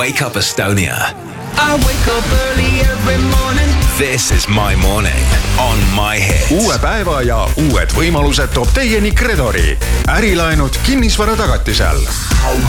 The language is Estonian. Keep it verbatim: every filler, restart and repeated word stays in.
Wake Up Estonia. I wake up early every morning. This is My Morning on My Hit. Uue päeva ja uued võimalused toob teieni Credori. Ärilaenud kinnisvara tagatisel.